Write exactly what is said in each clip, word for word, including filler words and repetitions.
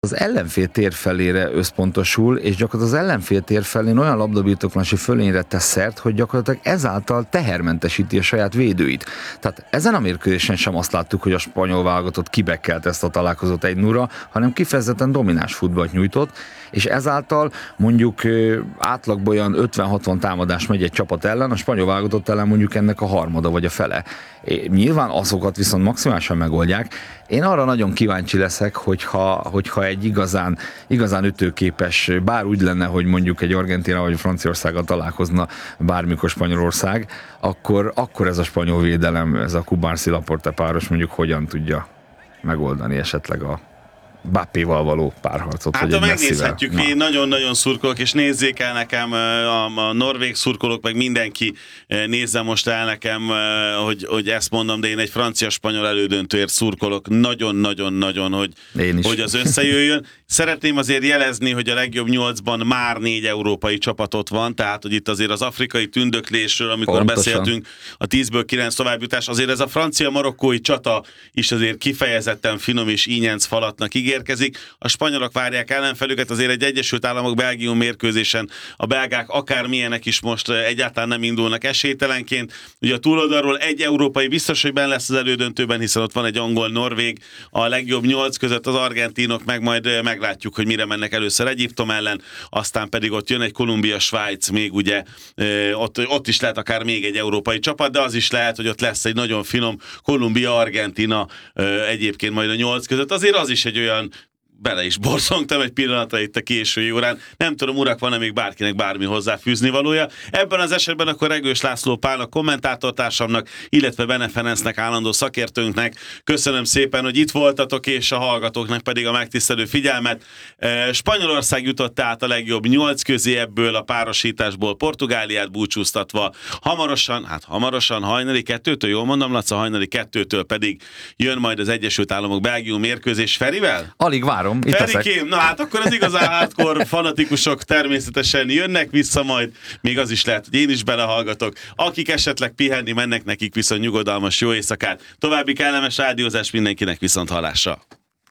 az ellenfél tér felére összpontosul, és gyakorlatilag az ellenfél tér felén olyan labdabirtoklási fölényre tesz szert, hogy gyakorlatilag ezáltal tehermentesíti a saját védőit. Tehát ezen a mérkőzésen sem azt láttuk, hogy a spanyol válogatott kibekkelt ezt a találkozót egy nulla, hanem kifejezetten domináns futballt nyújtott, és ezáltal mondjuk átlagban olyan ötven-hatvan támadás megy egy csapat ellen, a spanyol válogatott ellen mondjuk ennek a harmada vagy a fele. É, nyilván azokat viszont maximálisan megoldják. Én arra nagyon kíváncsi leszek, hogyha, hogyha egy igazán, igazán ütőképes, bár úgy lenne, hogy mondjuk egy Argentína vagy Franciaországgal találkozna bármikor Spanyolország, akkor, akkor ez a spanyol védelem, ez a Kubarsi-Laporte páros mondjuk hogyan tudja megoldani esetleg a Mbappéval való párharcot. Hát, ha megnézhetjük, én nagyon-nagyon szurkolok, és nézzék el nekem, a, a norvég szurkolók, meg mindenki nézze most el nekem, hogy, hogy ezt mondom, de én egy francia-spanyol elődöntőért szurkolok nagyon-nagyon-nagyon, hogy, hogy az összejöjjön. Szeretném azért jelezni, hogy a legjobb nyolcban már négy európai csapatot van, tehát hogy itt azért az afrikai tündöklésről, amikor Pontosan. beszéltünk, a tízből kilenc továbbjutás, azért ez a francia-marokkói csata is azért kifejezetten finom és ínyenc falatnak ígérkezik. A spanyolok várják ellenfelüket, azért egy Egyesült Államok-Belgium mérkőzésen a belgák akármilyenek is most egyáltalán nem indulnak esélytelenként. Ugye a túloldalról egy európai biztos, hogy benne lesz az elődöntőben, hiszen ott van egy angol-norvég, a legjobb nyolc között az argentinok, meg majd meglátjuk, hogy mire mennek először Egyiptom ellen, aztán pedig ott jön egy Kolumbia-Svájc, még ugye ott, ott is lehet akár még egy európai csapat, de az is lehet, hogy ott lesz egy nagyon finom Kolumbia-Argentina egyébként majd a nyolc között. Azért az is egy olyan bele is borzongtam egy pillanatra itt a késői órán. Nem tudom, urak, van-e még bárkinek bármi hozzáfűzni valója. Ebben az esetben akkor Regős László Pálnak, kommentátortársamnak, illetve Bene Ferencnek, állandó szakértőnknek köszönöm szépen, hogy itt voltatok, és a hallgatóknak pedig a megtisztelő figyelmet. Spanyolország jutott át a legjobb nyolc közé, ebből a párosításból Portugáliát búcsúztatva. Hamarosan, hát hamarosan hajnali kettőtől, jól mondom, Laca, hajnali kettőtől pedig jön majd az Egyesült Államok Belgium mérkőzés. Ferivel? Alig várom. Ferikém, na hát akkor az igazán hardcore fanatikusok természetesen jönnek vissza majd, még az is lehet, hogy én is belehallgatok. Akik esetleg pihenni mennek, nekik viszont nyugodalmas jó éjszakát. További kellemes rádiózás mindenkinek, viszont hallásra.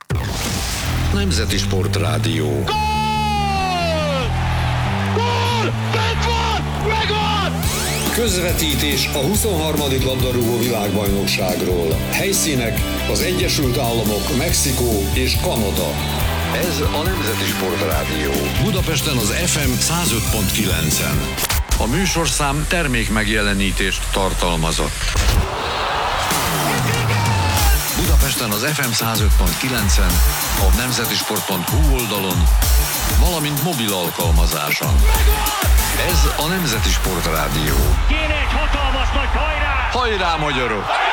Nemzeti Sportrádió. Gól! Gól! Bent van! Megvan! Közvetítés a huszonharmadik labdarúgó világbajnokságról. Helyszínek az Egyesült Államok, Mexikó és Kanada. Ez a Nemzeti Sportrádió. Budapesten az ef em száz öt pont kilencen. A műsorszám termék megjelenítést tartalmazott. Budapesten az ef em száz öt pont kilencen, a nemzetisport pont hu oldalon, valamint mobil alkalmazáson. Ez a Nemzeti Sportrádió. Kéne egy hatalmas nagy hajrá! Hajrá, magyarok!